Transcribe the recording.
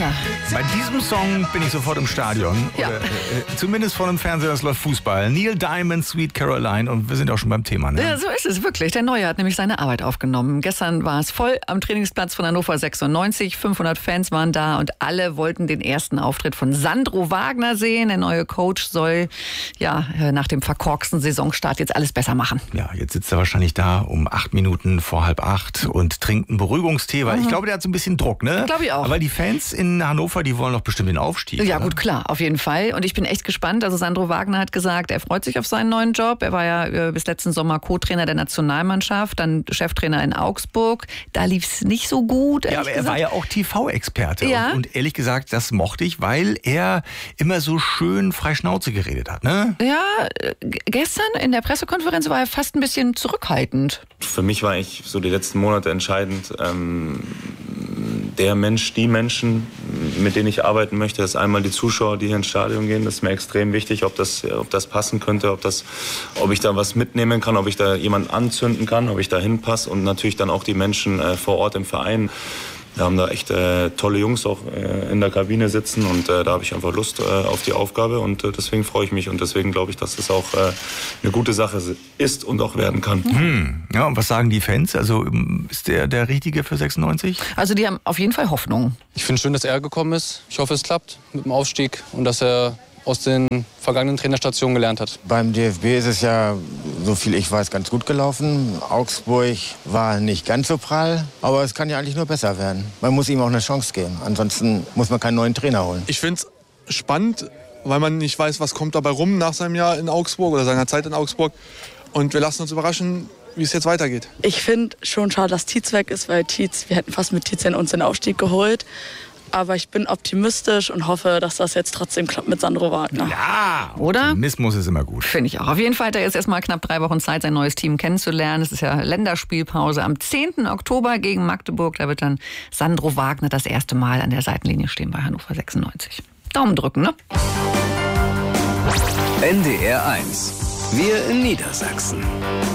Ja. Bei diesem Song bin ich sofort im Stadion. Ja. Oder, zumindest vor dem Fernseher, das läuft Fußball. Neil Diamond, Sweet Caroline. Und wir sind auch schon beim Thema, ne? Ja, so ist es wirklich. Der Neue hat nämlich seine Arbeit aufgenommen. Gestern war es voll am Trainingsplatz von Hannover 96. 500 Fans waren da und alle wollten den ersten Auftritt von Sandro Wagner sehen. Der neue Coach soll nach dem verkorksten Saisonstart jetzt alles besser machen. Ja, jetzt sitzt er wahrscheinlich da um 8 Minuten vor 7:30 und trinkt einen Beruhigungstee. Weil ich glaube, der hat so ein bisschen Druck, ne? Glaube ich auch. Aber die Fans in Hannover, die wollen doch bestimmt den Aufstieg. Ja, oder? gut, klar, auf jeden Fall. Und ich bin echt gespannt. Also Sandro Wagner hat gesagt, er freut sich auf seinen neuen Job. Er war ja bis letzten Sommer Co-Trainer der Nationalmannschaft, dann Cheftrainer in Augsburg. Da lief es nicht so gut. Ja, aber er war ja auch TV-Experte. Ja. Und ehrlich gesagt, das mochte ich, weil er immer so schön frei Schnauze geredet hat, ne? Ja, gestern in der Pressekonferenz war er fast ein bisschen zurückhaltend. Für mich war ich so die letzten Monate entscheidend. Der Mensch, die Menschen, mit denen ich arbeiten möchte, ist einmal die Zuschauer, die hier ins Stadion gehen. Das ist mir extrem wichtig, ob das passen könnte, ob ich da was mitnehmen kann, ob ich da jemanden anzünden kann, ob ich da hinpasse und natürlich dann auch die Menschen vor Ort im Verein. Wir haben da echt tolle Jungs auch in der Kabine sitzen und da habe ich einfach Lust auf die Aufgabe und deswegen freue ich mich und deswegen glaube ich, dass das auch eine gute Sache ist und auch werden kann. Ja, und was sagen die Fans? Also ist der Richtige für 96? Also die haben auf jeden Fall Hoffnung. Ich finde es schön, dass er gekommen ist. Ich hoffe, es klappt mit dem Aufstieg und dass er aus den vergangenen Trainerstationen gelernt hat. Beim DFB ist es ja, so viel ich weiß, ganz gut gelaufen. Augsburg war nicht ganz so prall, aber es kann ja eigentlich nur besser werden. Man muss ihm auch eine Chance geben. Ansonsten muss man keinen neuen Trainer holen. Ich finde es spannend, weil man nicht weiß, was kommt dabei rum nach seinem Jahr in Augsburg oder seiner Zeit in Augsburg. Und wir lassen uns überraschen, wie es jetzt weitergeht. Ich finde schon schade, dass Tietz weg ist, weil wir hätten fast mit Tietz uns den Aufstieg geholt. Aber ich bin optimistisch und hoffe, dass das jetzt trotzdem klappt mit Sandro Wagner. Ja, Oder? Optimismus ist immer gut. Finde ich auch. Auf jeden Fall hat er jetzt erstmal knapp 3 Wochen Zeit, sein neues Team kennenzulernen. Es ist ja Länderspielpause am 10. Oktober gegen Magdeburg. Da wird dann Sandro Wagner das erste Mal an der Seitenlinie stehen bei Hannover 96. Daumen drücken, ne? NDR 1. Wir in Niedersachsen.